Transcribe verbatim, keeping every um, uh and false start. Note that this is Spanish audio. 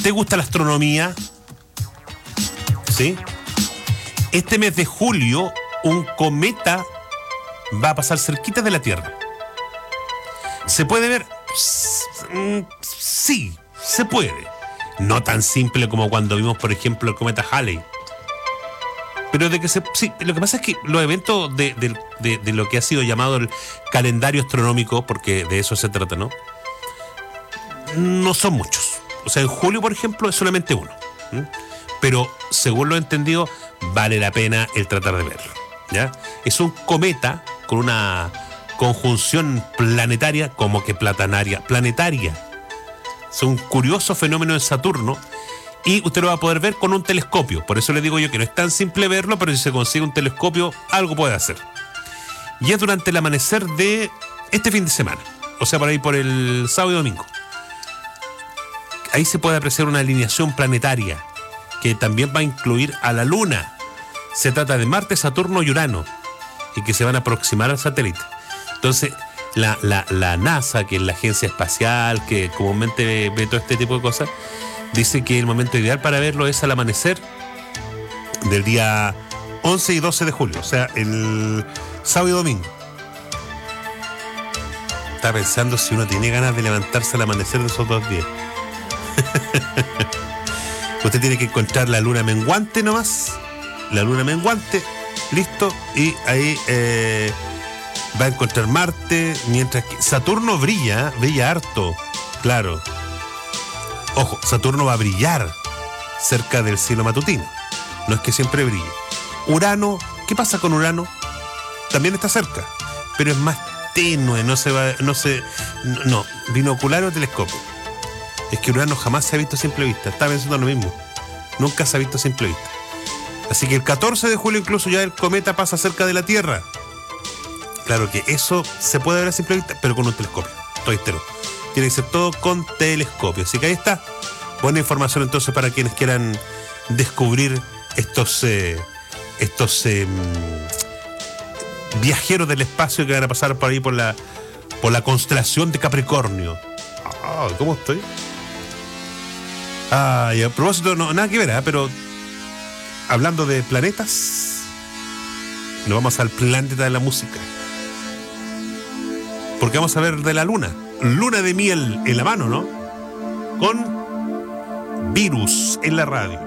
¿Usted gusta la astronomía? ¿Sí? Este mes de julio, un cometa va a pasar cerquita de la Tierra. ¿Se puede ver? Sí, se puede. No tan simple como cuando vimos, por ejemplo, el cometa Halley. Pero de que se, sí, lo que pasa es que los eventos de, de, de, de lo que ha sido llamado el calendario astronómico, porque de eso se trata, ¿no? No son muchos. O sea, en julio, por ejemplo, es solamente uno. ¿Mm? Pero, según lo he entendido, vale la pena el tratar de verlo, ¿ya? Es un cometa con una conjunción planetaria, como que platanaria, planetaria. Es un curioso fenómeno en Saturno y usted lo va a poder ver con un telescopio. Por eso le digo yo que no es tan simple verlo, pero si se consigue un telescopio, algo puede hacer. Y es durante el amanecer de este fin de semana, o sea, por ahí por el sábado y domingo. Ahí se puede apreciar una alineación planetaria que también va a incluir a la Luna. Se trata de Marte, Saturno y Urano, y que se van a aproximar al satélite. Entonces, la, la, la NASA, que es la agencia espacial, que comúnmente ve, ve todo este tipo de cosas, dice que el momento ideal para verlo es al amanecer del día once y doce de julio, o sea, el sábado y domingo. Estaba pensando si uno tiene ganas de levantarse al amanecer de esos dos días. Usted tiene que encontrar la luna menguante nomás, la luna menguante, listo, y ahí eh, va a encontrar Marte, mientras que Saturno brilla, brilla harto, claro. Ojo, Saturno va a brillar cerca del cielo matutino, no es que siempre brille. Urano, ¿qué pasa con Urano? También está cerca, pero es más tenue, no se va, no se, no, binocular o telescopio. Es que Urano jamás se ha visto a simple vista. Estaba pensando lo mismo. Nunca se ha visto a simple vista. Así que el catorce de julio incluso ya el cometa pasa cerca de la Tierra. Claro que eso se puede ver a simple vista, pero con un telescopio. Todo entero. Tiene que ser todo con telescopio. Así que ahí está. Buena información entonces para quienes quieran descubrir estos, eh, estos eh, viajeros del espacio que van a pasar por ahí por la, por la constelación de Capricornio. Ah, ¿cómo estoy? Ah, y a propósito, no, nada que ver, ¿eh? Pero hablando de planetas, nos vamos al planeta de la música. Porque vamos a ver de la luna. Luna de miel en la mano, ¿no? Con Virus en la radio.